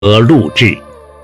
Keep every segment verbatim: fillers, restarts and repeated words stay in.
和录制。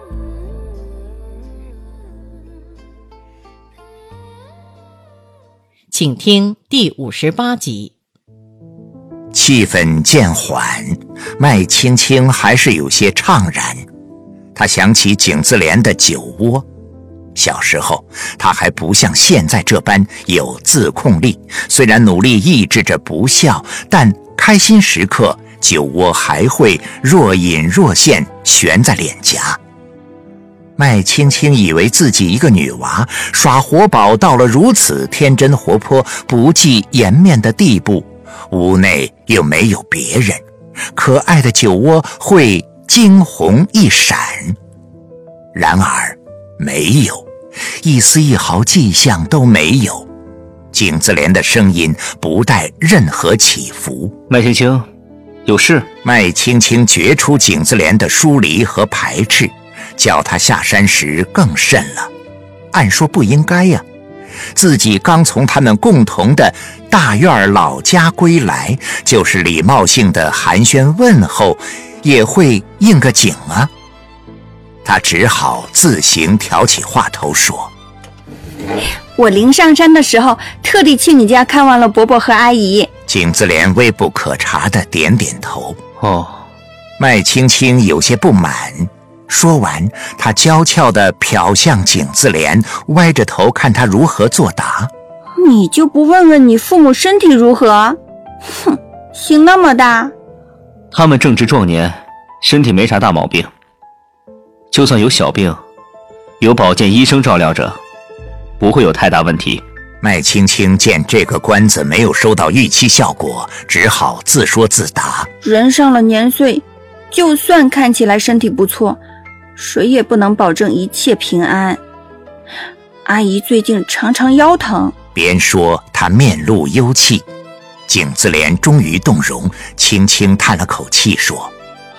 请听第五十八集。 气氛渐缓，麦青青还是有些怅然。她想起景自怜的酒窝，小时候她还不像现在这般有自控力，虽然努力抑制着不笑，但开心时刻酒窝还会若隐若现悬在脸颊。麦青青以为自己一个女娃耍活宝到了如此天真活泼不计颜面的地步，屋内又没有别人，可爱的酒窝会惊鸿一闪。然而没有，一丝一毫迹象都没有。景自怜的声音不带任何起伏。 麦青青，有事？ 麦青青觉出景自怜的疏离和排斥，叫他下山时更甚了。按说不应该呀，自己刚从他们共同的大院老家归来，就是礼貌性的寒暄问候也会应个景啊。他只好自行挑起话头说， 我临上山的时候特地去你家看望了伯伯和阿姨。 景自怜微不可察地点点头。 哦。 麦青青有些不满，说完他娇俏地瞟向景自怜，歪着头看他如何作答。 你就不问问你父母身体如何？哼，心那么大。 他们正值壮年，身体没啥大毛病，就算有小病，有保健医生照料着，不会有太大问题。 麦青青见这个关子没有收到预期效果，只好自说自答。 人上了年岁，就算看起来身体不错，谁也不能保证一切平安。阿姨最近常常腰疼。 边说她面露忧气。景自怜终于动容，轻轻叹了口气说，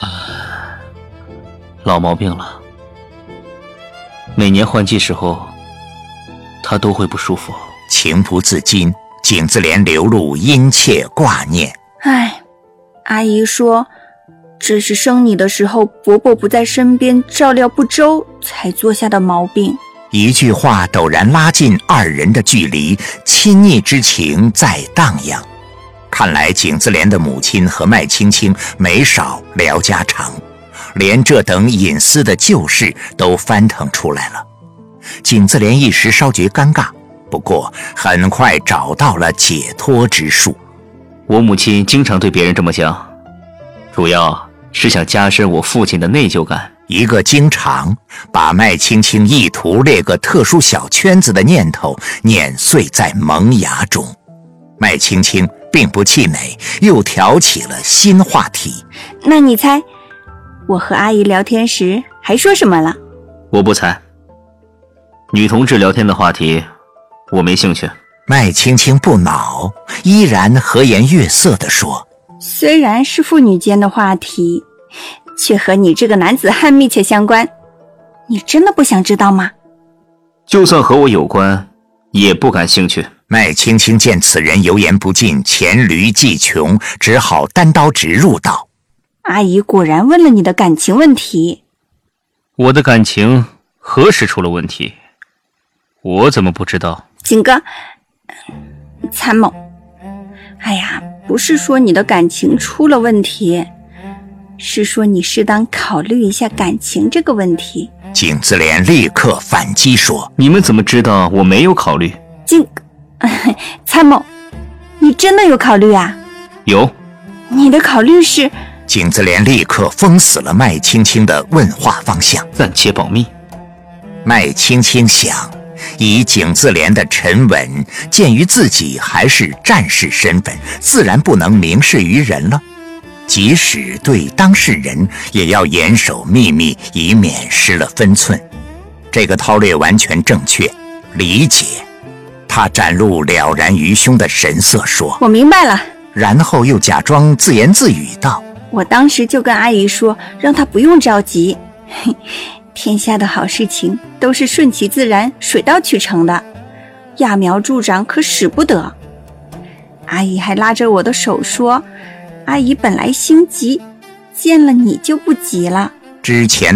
老毛病了，每年换季时候她都会不舒服。 情不自禁，景自怜流露殷切挂念。 唉，阿姨说这是生你的时候伯伯不在身边照料不周才做下的毛病。 一句话陡然拉近二人的距离，亲昵之情在荡漾。看来景自怜的母亲和麦青青没少聊家常，连这等隐私的旧事都翻腾出来了。景自怜一时稍觉尴尬，不过很快找到了解脱之术。 我母亲经常对别人这么讲，主要是想加深我父亲的内疚感。 一个经常把麦青青意图列个特殊小圈子的念头碾碎在萌芽中。麦青青并不气馁，又挑起了新话题。 那你猜我和阿姨聊天时还说什么了？ 我不猜，女同志聊天的话题我没兴趣。 麦青青不恼，依然和颜悦色地说， 虽然是父女间的话题，却和你这个男子汉密切相关，你真的不想知道吗？ 就算和我有关，也不感兴趣。 麦青青见此人油盐不进，黔驴技穷，只好单刀直入道， 阿姨果然问了你的感情问题。 我的感情何时出了问题？我怎么不知道？ 景哥，参谋，哎呀，不是说你的感情出了问题，是说你适当考虑一下感情这个问题。 景自怜立刻反击说， 你们怎么知道我没有考虑？ 景参谋，你真的有考虑啊？ 有。 你的考虑是？ 景自怜立刻封死了麦青青的问话方向， 暂且保密。 麦青青想，以景自怜的沉稳，鉴于自己还是战士身份，自然不能明示于人了。即使对当事人，也要严守秘密，以免失了分寸。这个韬略完全正确，理解。他展露了然于胸的神色说， 我明白了。 然后又假装自言自语道， 我当时就跟阿姨说，让她不用着急，天下的好事情都是顺其自然，水到渠成的，揠苗助长可使不得。阿姨还拉着我的手说，阿姨本来心急，见了你就不急了。 之前